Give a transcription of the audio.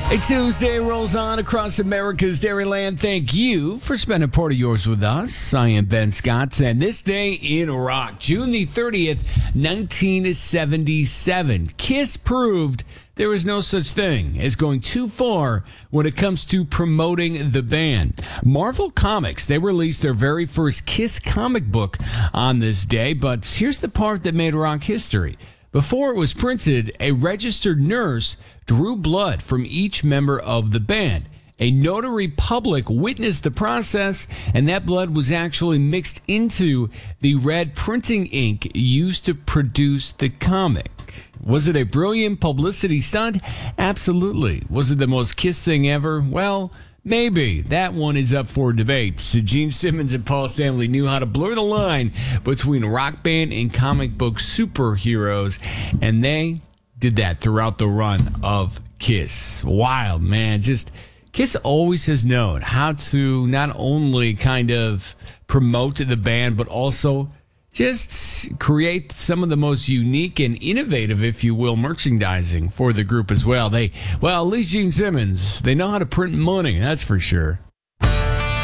A Tuesday rolls on across America's Dairyland. Thank you for spending part of yours with us. I am Ben Scott, and this day in rock, June the 30th, 1977. Kiss proved there is no such thing as going too far when it comes to promoting the band. Marvel Comics, they released their very first Kiss comic book on this day, but here's the part that made rock history. Before it was printed, a registered nurse drew blood from each member of the band. A notary public witnessed the process, and that blood was actually mixed into the red printing ink used to produce the comic. Was it a brilliant publicity stunt? Absolutely. Was it the most Kiss thing ever? Well, maybe. That one is up for debate. So Gene Simmons and Paul Stanley knew how to blur the line between rock band and comic book superheroes, and they did that throughout the run of Kiss. Wild, man. Just Kiss always has known how to not only kind of promote the band, but also just create some of the most unique and innovative, if you will, merchandising for the group as well. At least Gene Simmons, they know how to print money, that's for sure.